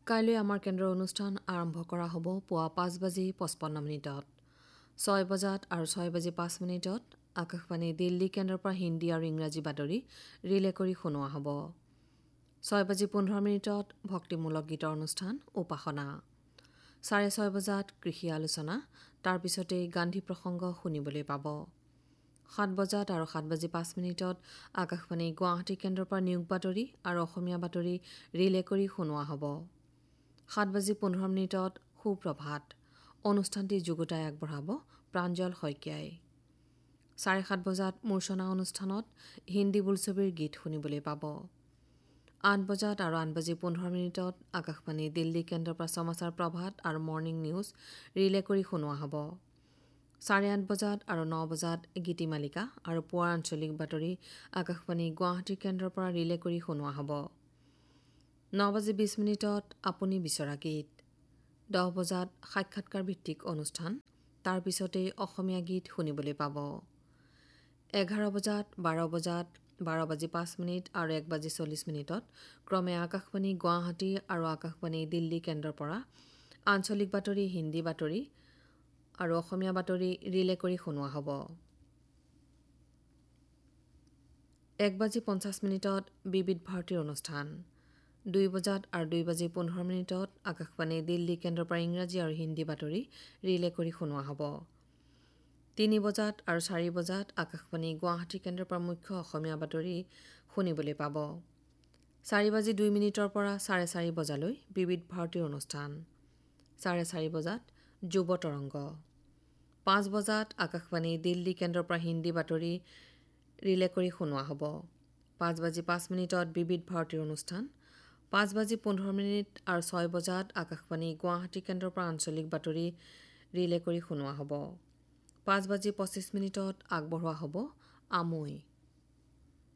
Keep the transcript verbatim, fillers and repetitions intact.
কাইলৈ আমাৰ কেন্দ্ৰৰ অনুষ্ঠান আৰম্ভ কৰা হ'ব পুৱা পাঁচ বাজি পঁচপন্ন মিনিটত। ছয় বজাত আৰু ছয় বাজি পাঁচ মিনিটত আকাশবাণী দিল্লী কেন্দ্ৰৰ পৰা হিন্দী আৰু ইংৰাজী বাতৰি ৰিলে কৰি শুনোৱা হ'ব। ছয় বাজি পোন্ধৰ মিনিটত ভক্তিমূলক গীতৰ অনুষ্ঠান উপাসনা। চাৰে ছয় বজাত কৃষি আলোচনা, তাৰ পিছতেই গান্ধী প্ৰসংগ শুনিবলৈ পাব। সাত বজাত আৰু সাত বাজি পাঁচ মিনিটত আকাশবাণী গুৱাহাটী কেন্দ্ৰৰ পৰা নিয়োগ বাতৰি আৰু অসমীয়া বাতৰি ৰিলে কৰি শুনোৱা হ'ব। সাত বাজি পোন্ধৰ মিনিটত সুপ্ৰভাত অনুষ্ঠানটি যুগুতাই আগবঢ়াব প্ৰাঞ্জল শইকীয়াই। চাৰে সাত বজাত মূৰ্ছনা অনুষ্ঠানত হিন্দী বোলছবিৰ গীত শুনিবলৈ পাব। আঠ বজাত আৰু আঠ বাজি পোন্ধৰ মিনিটত আকাশবাণী দিল্লী কেন্দ্ৰৰ পৰা সমাচাৰ প্ৰভাত আৰু মৰ্ণিং নিউজ ৰিলে কৰি শুনোৱা হ'ব। চাৰে আঠ বজাত আৰু ন বজাত গীতিমালিকা আৰু পুৱাৰ আঞ্চলিক বাতৰি আকাশবাণী গুৱাহাটী কেন্দ্ৰৰ পৰা ৰিলে কৰি শুনোৱা হ'ব। ন বাজি বিছ মিনিটত আপুনি বিচৰা গীত। দহ বজাত সাক্ষাৎকাৰ ভিত্তিক অনুষ্ঠান, তাৰ পিছতেই অসমীয়া গীত শুনিবলৈ পাব। এঘাৰ বজাত, বাৰ বজাত, বাৰ বাজি পাঁচ মিনিট আৰু এক বাজি চল্লিছ মিনিটত ক্ৰমে আকাশবাণী গুৱাহাটী আৰু আকাশবাণী দিল্লী কেন্দ্ৰৰ পৰা আঞ্চলিক বাতৰি, হিন্দী বাতৰি আৰু অসমীয়া বাতৰি ৰিলে কৰি শুনোৱা হ'ব। এক বাজি পঞ্চাছ মিনিটত বিবিধ ভাৰতীৰ অনুষ্ঠান। দুই বজাত আৰু দুই বাজি পোন্ধৰ মিনিটত আকাশবাণী দিল্লী কেন্দ্ৰৰ পৰা ইংৰাজী আৰু হিন্দী বাতৰি ৰিলে কৰি শুনোৱা হ'ব। তিনি বজাত আৰু চাৰি বজাত আকাশবাণী গুৱাহাটী কেন্দ্ৰৰ পৰা মুখ্য অসমীয়া বাতৰি শুনিবলৈ পাব। চাৰি বাজি দুই মিনিটৰ পৰা চাৰে চাৰি বজালৈ বিবিধ ভাৰতীৰ অনুষ্ঠান। চাৰে চাৰি বজাত যুৱ তৰংগ। পাঁচ বজাত আকাশবাণী দিল্লী কেন্দ্ৰৰ পৰা হিন্দী বাতৰি ৰিলে কৰি শুনোৱা হ'ব। পাঁচ বাজি পাঁচ মিনিটত বিবিধ ভাৰতীৰ অনুষ্ঠান। পাঁচ বাজি পোন্ধৰ মিনিট আৰু ছয় বজাত আকাশবাণী গুৱাহাটী কেন্দ্ৰৰ পৰা আঞ্চলিক বাতৰি ৰিলে কৰি শুনোৱা হ'ব। পাঁচ বাজি পঁচিছ মিনিটত আগবঢ়োৱা হ'ব আমৈ।